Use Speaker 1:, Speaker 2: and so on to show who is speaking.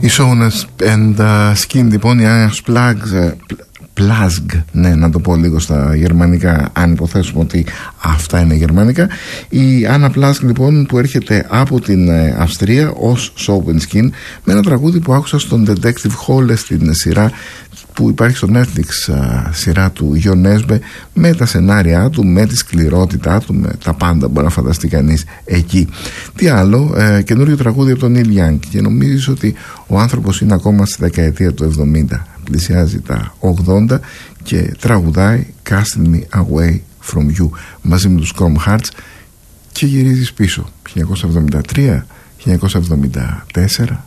Speaker 1: Η Shownes and Skin, λοιπόν, η Anna's Plazg, ναι, να το πω λίγο στα γερμανικά, αν υποθέσουμε ότι αυτά είναι γερμανικά. Η Anna Plazg, λοιπόν, που έρχεται από την Αυστρία ως Show and Skin, με ένα τραγούδι που άκουσα στον Detective Hall, στην σειρά που υπάρχει στο Netflix, σειρά του Γιο Νέσμπε, με τα σενάρια του, με τη σκληρότητά του, με τα πάντα μπορεί να φανταστεί κανείς εκεί. Τι άλλο, καινούριο τραγούδι από τον Neil Young, και νομίζεις ότι ο άνθρωπος είναι ακόμα στη δεκαετία του 70, πλησιάζει τα 80 και τραγουδάει Casting Me Away From You μαζί με τους Chrome Hearts, και γυρίζεις πίσω 1973, 1974.